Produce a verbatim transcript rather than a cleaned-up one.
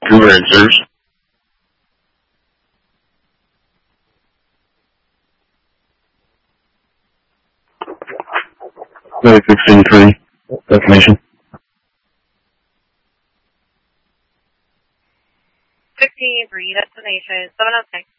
Two answers. Nine sixteen three. Destination. Fifteen three. Destination. Seven oh six.